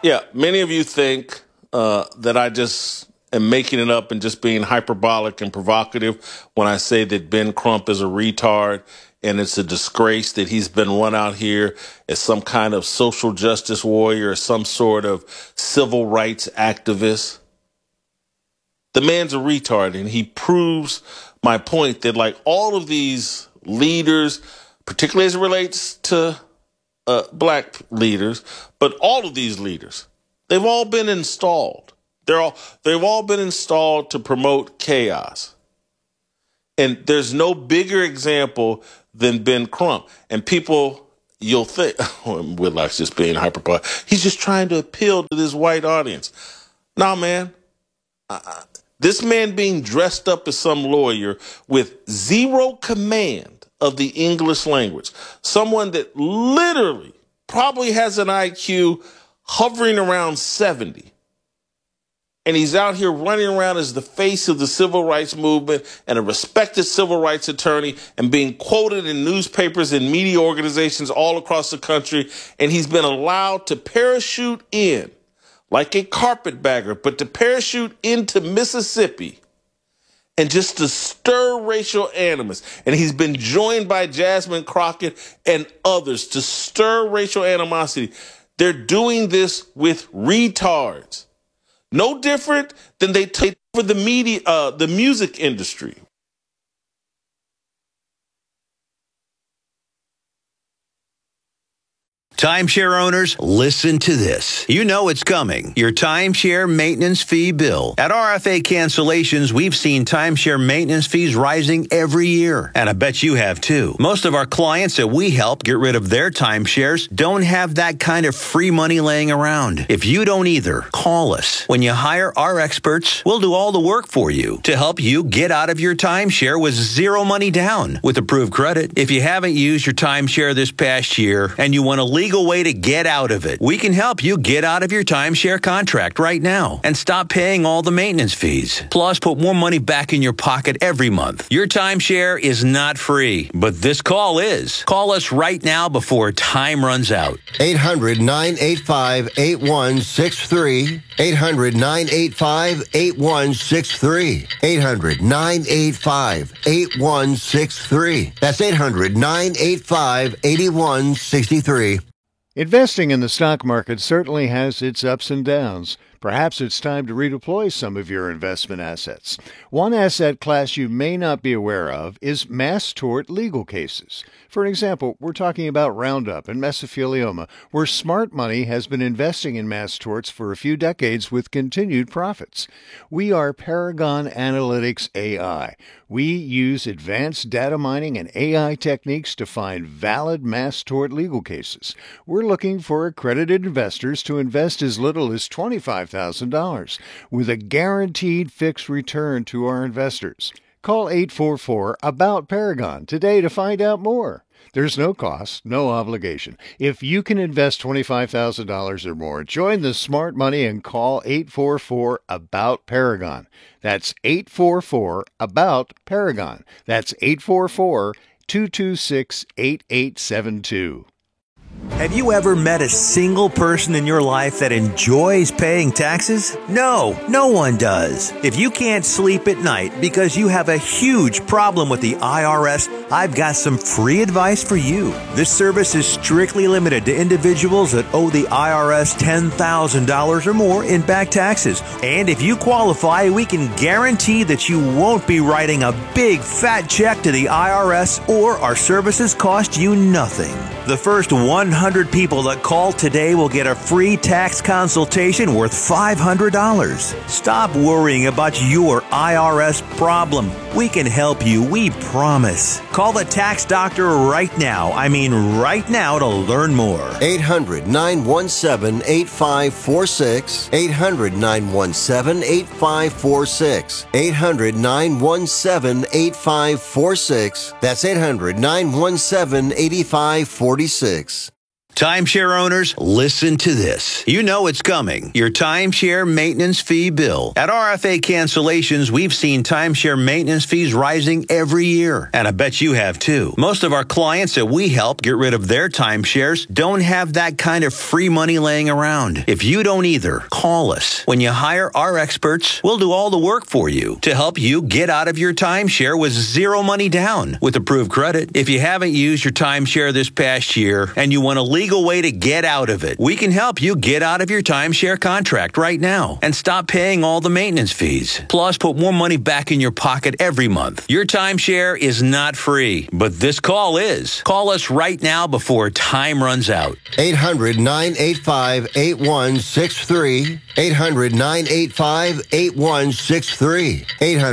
Yeah, many of you think that I just am making it up and just being hyperbolic and provocative when I say that Ben Crump is a retard and it's a disgrace that he's been run out here as some kind of social justice warrior or some sort of civil rights activist. The man's a retard, and he proves my point that, like, all of these leaders, particularly as it relates to black leaders, but all of these leaders, they've all been installed. They've all been installed to promote chaos. And there's no bigger example than Ben Crump. And people, you'll think, Whitlock's just being hyperbolic. He's just trying to appeal to this white audience. Nah, man. This man being dressed up as some lawyer with zero command of the English language, someone that literally probably has an IQ hovering around 70, and he's out here running around as the face of the civil rights movement and a respected civil rights attorney and being quoted in newspapers and media organizations all across the country, and he's been allowed to parachute in like a carpetbagger, but to parachute into Mississippi and just to stir racial animus. And he's been joined by Jasmine Crockett and others to stir racial animosity. They're doing this with retards. No different than they take over the media, the music industry. Timeshare owners, listen to this. You know it's coming. Your timeshare maintenance fee bill. At RFA Cancellations, we've seen timeshare maintenance fees rising every year. And I bet you have too. Most of our clients that we help get rid of their timeshares don't have that kind of free money laying around. If you don't either, call us. When you hire our experts, we'll do all the work for you to help you get out of your timeshare with zero money down with approved credit. If you haven't used your timeshare this past year and you want a legal way to get out of it, we can help you get out of your timeshare contract right now and stop paying all the maintenance fees. Plus, put more money back in your pocket every month. Your timeshare is not free, but this call is. Call us right now before time runs out. 800-985-8163. 800-985-8163. 800-985-8163. That's 800-985-8163. Investing in the stock market certainly has its ups and downs. Perhaps it's time to redeploy some of your investment assets. One asset class you may not be aware of is mass tort legal cases. For example, we're talking about Roundup and mesothelioma, where smart money has been investing in mass torts for a few decades with continued profits. We are Paragon Analytics AI. We use advanced data mining and AI techniques to find valid mass tort legal cases. We're looking for accredited investors to invest as little as $25,000 with a guaranteed fixed return to our investors. Call 844-ABOUT-PARAGON today to find out more. There's no cost, no obligation. If you can invest $25,000 or more, join the smart money and call 844-ABOUT-PARAGON. That's 844-ABOUT-PARAGON. That's 844-226-8872. Have you ever met a single person in your life that enjoys paying taxes? No, no one does. If you can't sleep at night because you have a huge problem with the IRS, I've got some free advice for you. This service is strictly limited to individuals that owe the IRS $10,000 or more in back taxes. And if you qualify, we can guarantee that you won't be writing a big fat check to the IRS, or our services cost you nothing. The first 100 people that call today will get a free tax consultation worth $500. Stop worrying about your IRS problem. We can help you, we promise. Call the tax doctor right now. I mean right now, to learn more. 800-917-8546. 800-917-8546. 800-917-8546. That's 800-917-8546. Timeshare owners, listen to this. You know it's coming. Your timeshare maintenance fee bill. At RFA Cancellations, we've seen timeshare maintenance fees rising every year. And I bet you have too. Most of our clients that we help get rid of their timeshares don't have that kind of free money laying around. If you don't either, call us. When you hire our experts, we'll do all the work for you to help you get out of your timeshare with zero money down with approved credit. If you haven't used your timeshare this past year and you want a legal way to get out of it, we can help you get out of your timeshare contract right now and stop paying all the maintenance fees. Plus, put more money back in your pocket every month. Your timeshare is not free, but this call is. Call us right now before time runs out. 800-985-8163. 800-985-8163.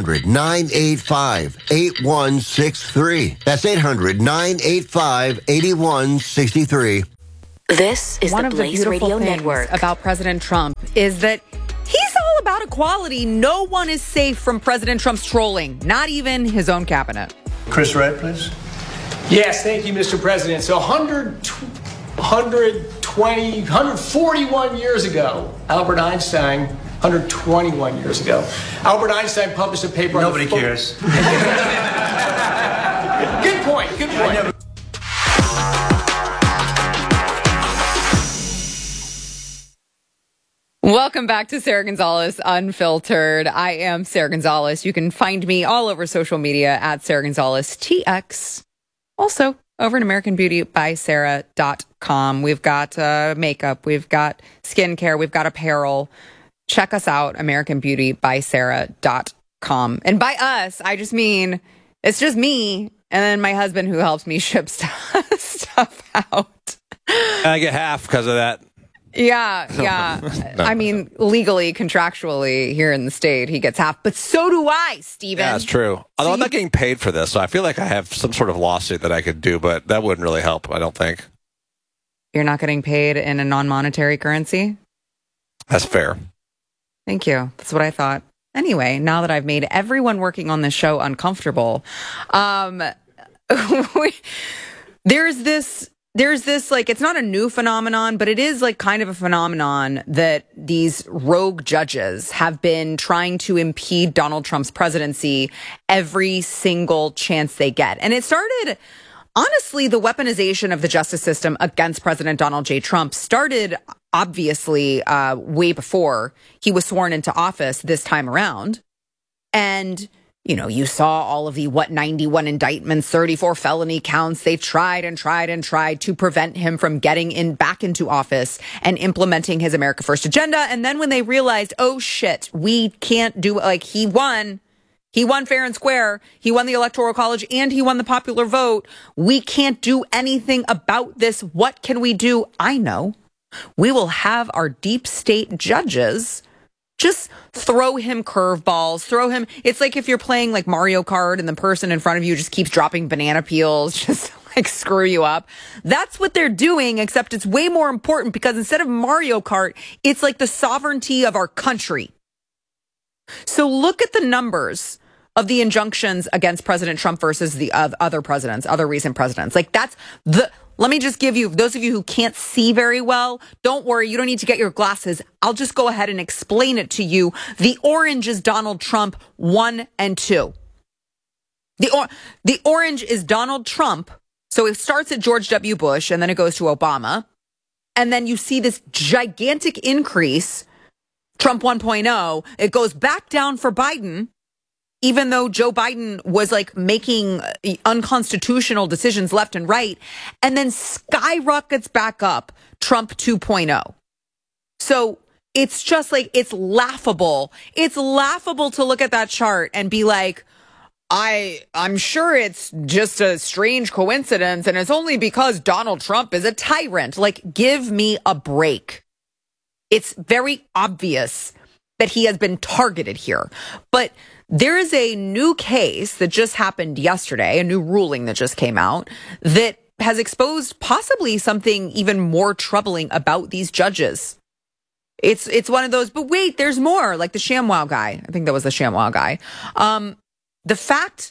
800-985-8163. That's 800-985-8163. This is one the of the Blaze beautiful Radio things Network. about President Trump is that he's all about equality. No one is safe from President Trump's trolling, not even his own cabinet. Chris Wright, please. Yes, thank you, Mr. President. So 141 years ago, Albert Einstein, 121 years ago, Albert Einstein published a paper Nobody cares. Good point, good point. Welcome back to Sarah Gonzalez Unfiltered. I am Sarah Gonzalez. You can find me all over social media at Sarah Gonzalez TX. Also over at AmericanBeautyBySarah.com. We've got makeup, we've got skincare, we've got apparel. Check us out, AmericanBeautyBySarah.com. And by us, I just mean it's just me and then my husband who helps me ship stuff out. I get half because of that. Yeah. I mean, legally, contractually, here in the state, he gets half. But so do I, Steven. Yeah, that's true. Although I'm not getting paid for this, so I feel like I have some sort of lawsuit that I could do, but that wouldn't really help, I don't think. You're not getting paid in a non-monetary currency? That's fair. Thank you. That's what I thought. Anyway, now that I've made everyone working on this show uncomfortable, there's this, like, it's not a new phenomenon, but it is like kind of a phenomenon that these rogue judges have been trying to impede Donald Trump's presidency every single chance they get. And it started, honestly, the weaponization of the justice system against President Donald J. Trump started, obviously, way before he was sworn into office this time around. And you know, you saw all of the 91 indictments, 34 felony counts. They tried to prevent him from getting back into office and implementing his America First agenda. And then when they realized, oh shit, we can't do, like, he won fair and square. He won the Electoral College and he won the popular vote. We can't do anything about this. What can we do? I know. We will have our deep state judges just throw him curveballs, it's like if you're playing like Mario Kart and the person in front of you just keeps dropping banana peels, just like screw you up. That's what they're doing, except it's way more important because instead of Mario Kart, it's like the sovereignty of our country. So look at the numbers of the injunctions against President Trump versus the other recent presidents. Like let me just give you, those of you who can't see very well, don't worry, you don't need to get your glasses. I'll just go ahead and explain it to you. The orange is Donald Trump 1 and 2. The orange is Donald Trump. So it starts at George W. Bush and then it goes to Obama. And then you see this gigantic increase, Trump 1.0. It goes back down for Biden, even though Joe Biden was like making unconstitutional decisions left and right, and then skyrockets back up Trump 2.0. So it's just like, it's laughable. It's laughable to look at that chart and be like, I'm sure it's just a strange coincidence and it's only because Donald Trump is a tyrant. Like, give me a break. It's very obvious that he has been targeted here. But there is a new case that just happened yesterday, a new ruling that just came out that has exposed possibly something even more troubling about these judges. It's one of those, but wait, there's more, like the ShamWow guy. I think that was the ShamWow guy. The fact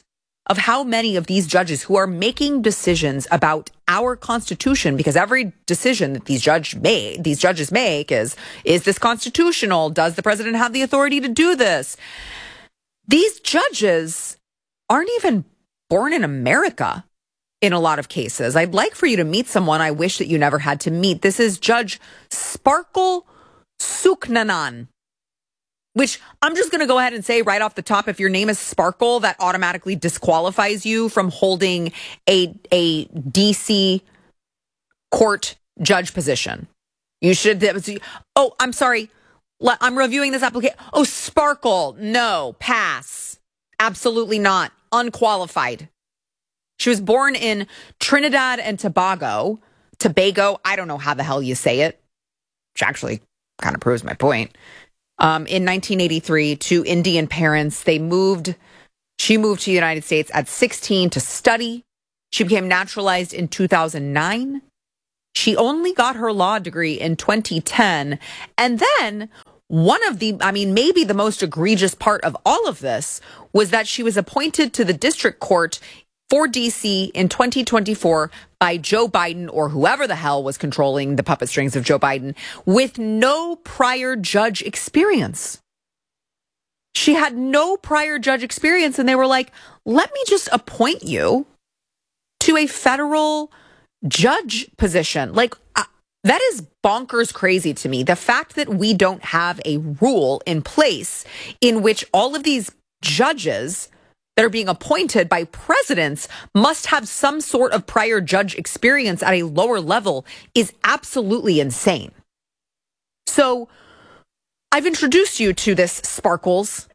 of how many of these judges who are making decisions about our Constitution, because every decision that these judges make is this constitutional? Does the president have the authority to do this? These judges aren't even born in America in a lot of cases. I'd like for you to meet someone I wish that you never had to meet. This is Judge Sparkle Suknanan, which I'm just going to go ahead and say right off the top, if your name is Sparkle, that automatically disqualifies you from holding a DC court judge position. You should, oh, I'm sorry. I'm reviewing this application. Oh, Sparkle. No, pass. Absolutely not. Unqualified. She was born in Trinidad and Tobago. I don't know how the hell you say it, which actually kind of proves my point. In 1983 to Indian parents. She moved to the United States at 16 to study. She became naturalized in 2009. She only got her law degree in 2010. And then maybe the most egregious part of all of this was that she was appointed to the district court for DC in 2024 by Joe Biden, or whoever the hell was controlling the puppet strings of Joe Biden, with no prior judge experience. She had no prior judge experience, and they were like, let me just appoint you to a federal judge position. That is bonkers crazy to me. The fact that we don't have a rule in place in which all of these judges that are being appointed by presidents must have some sort of prior judge experience at a lower level is absolutely insane. So I've introduced you to this Sparkles,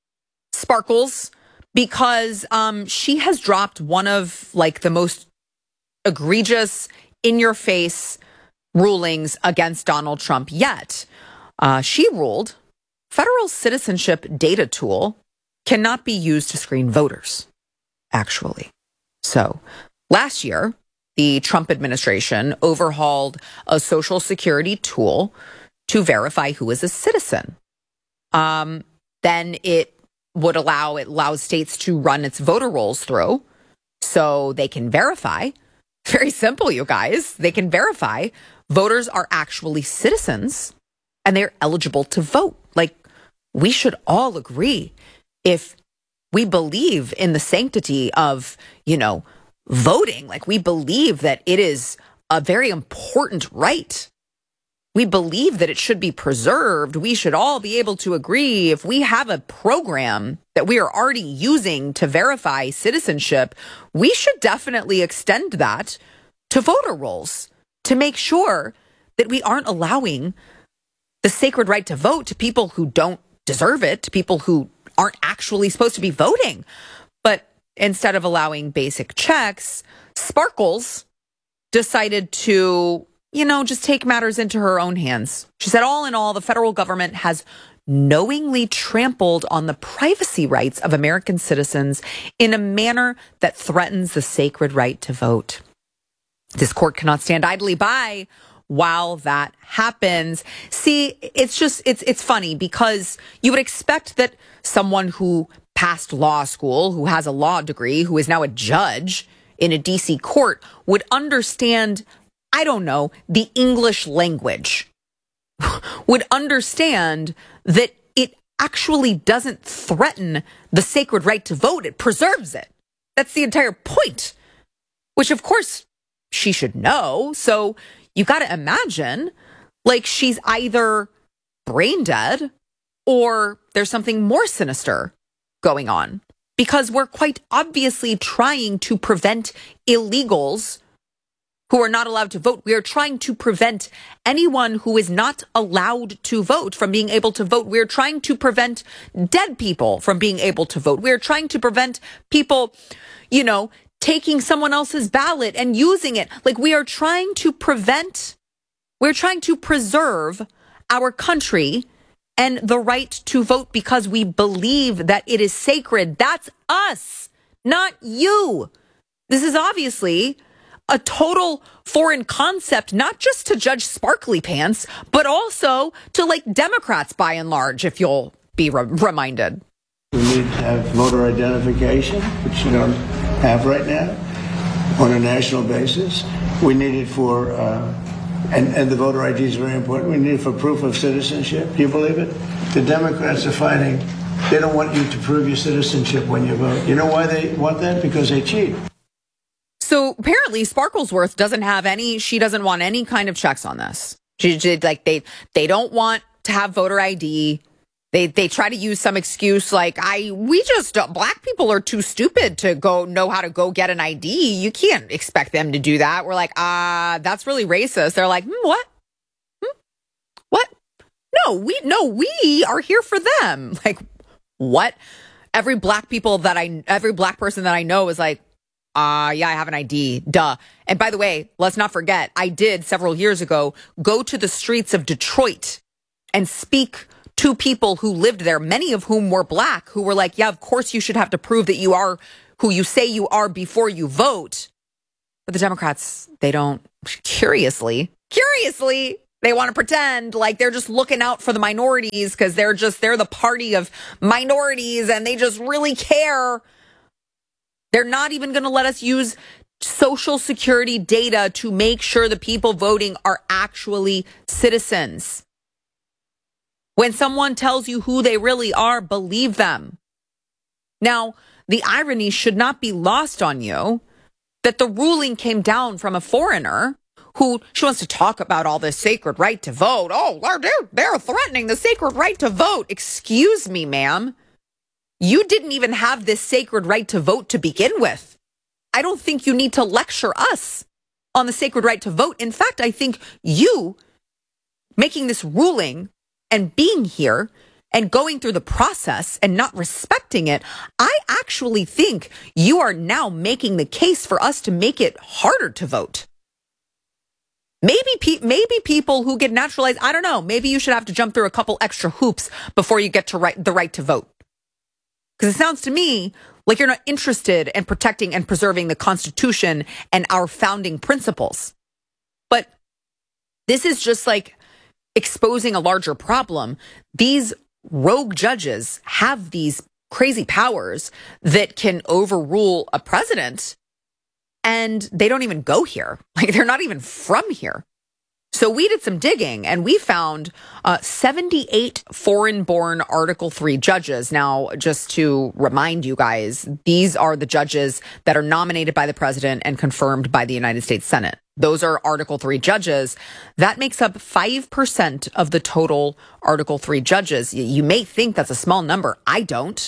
because she has dropped one of the most egregious, in-your-face rulings against Donald Trump yet. She ruled federal citizenship data tool cannot be used to screen voters, actually. So last year, the Trump administration overhauled a Social Security tool to verify who is a citizen. Then it allows states to run its voter rolls through so they can verify. Very simple, you guys. They can verify voters are actually citizens and they're eligible to vote. We should all agree, if we believe in the sanctity of, voting, we believe that it is a very important right. We believe that it should be preserved. We should all be able to agree, if we have a program that we are already using to verify citizenship, we should definitely extend that to voter rolls to make sure that we aren't allowing the sacred right to vote to people who don't deserve it, to people who aren't actually supposed to be voting. But instead of allowing basic checks, Sparkles decided to, just take matters into her own hands. She said, all in all, the federal government has knowingly trampled on the privacy rights of American citizens in a manner that threatens the sacred right to vote. This court cannot stand idly by while that happens. See, it's funny because you would expect that someone who passed law school, who has a law degree, who is now a judge in a DC court would understand, the English language, would understand that it actually doesn't threaten the sacred right to vote. It preserves it. That's the entire point, which of course she should know. So you got to imagine she's either brain dead or there's something more sinister going on, because we're quite obviously trying to prevent illegals who are not allowed to vote. We are trying to prevent anyone who is not allowed to vote from being able to vote. We're trying to prevent dead people from being able to vote. We're trying to prevent people, taking someone else's ballot and using it. We're trying to preserve our country and the right to vote because we believe that it is sacred. That's us, not you. This is obviously a total foreign concept, not just to Judge Sparkly Pants, but also to Democrats by and large, if you'll be reminded. We need to have voter identification, which you don't have right now, on a national basis. We need it for, and the voter ID is very important, we need it for proof of citizenship. Do you believe it? The Democrats are fighting. They don't want you to prove your citizenship when you vote. You know why they want that? Because they cheat. So apparently Sparklesworth doesn't have any, she doesn't want any kind of checks on this. She like they don't want to have voter ID. They try to use some excuse like black people are too stupid to know how to go get an ID. You can't expect them to do that. We're like, that's really racist. They're like, what? What? No, we are here for them. Like, what? Every black person that I know is like, yeah, I have an ID. Duh. And by the way, let's not forget, I did several years ago go to the streets of Detroit and speak to people who lived there, many of whom were black, who were like, yeah, of course you should have to prove that you are who you say you are before you vote. But the Democrats, they don't, curiously, they want to pretend like they're just looking out for the minorities because they're the party of minorities and they just really care. They're not even going to let us use Social Security data to make sure the people voting are actually citizens. When someone tells you who they really are, believe them. Now, the irony should not be lost on you that the ruling came down from a foreigner who she wants to talk about all this sacred right to vote. Oh, they're threatening the sacred right to vote. Excuse me, ma'am. You didn't even have this sacred right to vote to begin with. I don't think you need to lecture us on the sacred right to vote. In fact, I think you making this ruling and being here and going through the process and not respecting it, I actually think you are now making the case for us to make it harder to vote. Maybe people who get naturalized, I don't know, maybe you should have to jump through a couple extra hoops before you get to the right to vote. Because it sounds to me like you're not interested in protecting and preserving the Constitution and our founding principles. But this is just like exposing a larger problem. These rogue judges have these crazy powers that can overrule a president, and they don't even go here. Like, they're not even from here. So we did some digging, and we found 78 foreign-born Article 3 judges. Now, just to remind you guys, these are the judges that are nominated by the president and confirmed by the United States Senate. Those are Article 3 judges. That makes up 5% of the total Article 3 judges. You may think that's a small number. I don't.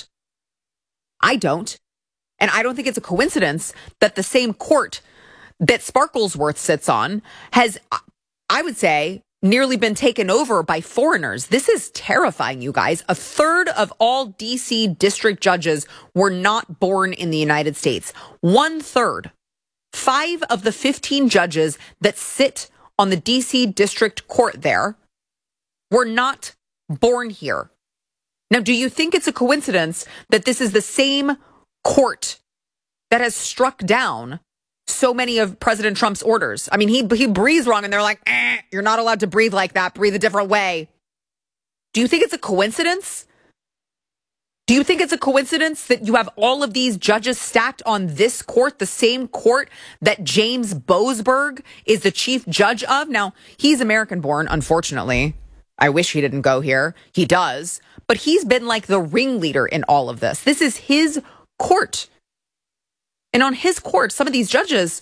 And I don't think it's a coincidence that the same court that Sparklesworth sits on has, I would say, nearly been taken over by foreigners. This is terrifying, you guys. A third of all DC district judges were not born in the United States. 1/3. 5 of the 15 judges that sit on the DC district court there were not born here. Now, do you think it's a coincidence that this is the same court that has struck down so many of President Trump's orders? I mean, he breathes wrong and they're like, you're not allowed to breathe like that. Breathe a different way. Do you think it's a coincidence? Do you think it's a coincidence that you have all of these judges stacked on this court, the same court that James Boasberg is the chief judge of? Now, he's American born, unfortunately. I wish he didn't go here. He does. But he's been like the ringleader in all of this. This is his court. And on his court, some of these judges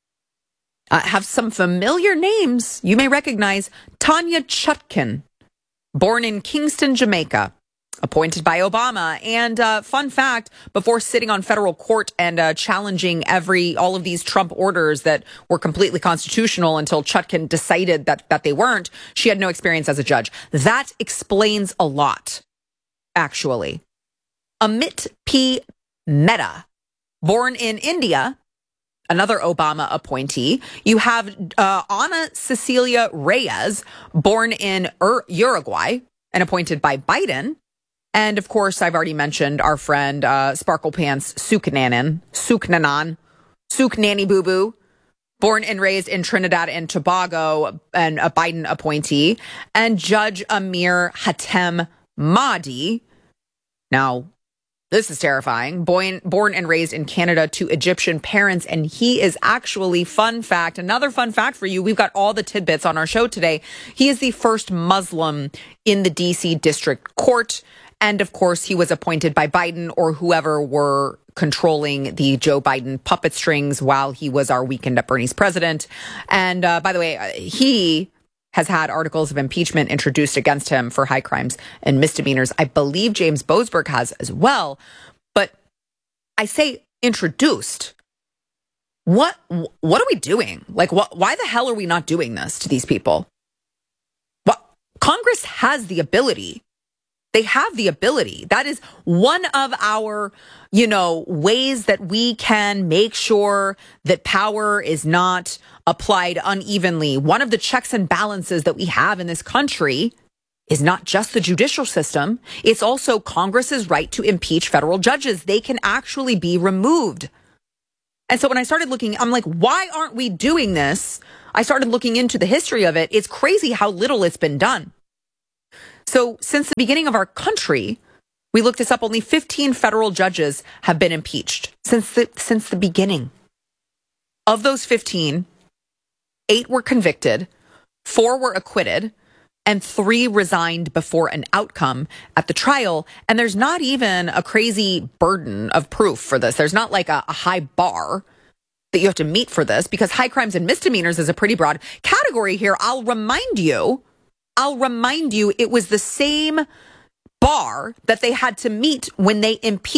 have some familiar names you may recognize. Tanya Chutkan, born in Kingston, Jamaica, appointed by Obama. And fun fact, before sitting on federal court and challenging all of these Trump orders that were completely constitutional until Chutkan decided that they weren't, she had no experience as a judge. That explains a lot, actually. Amit P. Mehta, born in India, another Obama appointee. You have Ana Cecilia Reyes, born in Uruguay and appointed by Biden. And of course, I've already mentioned our friend Sparkle Pants Suknanan, Suk Nanny Boo Boo, born and raised in Trinidad and Tobago, and a Biden appointee. And Judge Amir Hatem Mahdi. Now, this is terrifying. Born and raised in Canada to Egyptian parents. And he is actually, another fun fact for you. We've got all the tidbits on our show today. He is the first Muslim in the D.C. District Court. And of course, he was appointed by Biden or whoever were controlling the Joe Biden puppet strings while he was our Weekend at Bernie's president. And by the way, he has had articles of impeachment introduced against him for high crimes and misdemeanors. I believe James Boasberg has as well. But I say introduced. What are we doing? Like, why the hell are we not doing this to these people? Congress has the ability. They have the ability. That is one of our, ways that we can make sure that power is not applied unevenly. One of the checks and balances that we have in this country is not just the judicial system. It's also Congress's right to impeach federal judges. They can actually be removed. And so when I started looking, I'm like, why aren't we doing this? I started looking into the history of it. It's crazy how little it's been done. So since the beginning of our country, we looked this up, only 15 federal judges have been impeached since the beginning. Of those 15, 8 were convicted, 4 were acquitted, and 3 resigned before an outcome at the trial. And there's not even a crazy burden of proof for this. There's not like a high bar that you have to meet for this, because high crimes and misdemeanors is a pretty broad category here. I'll remind you, it was the same bar that they had to meet when they impeached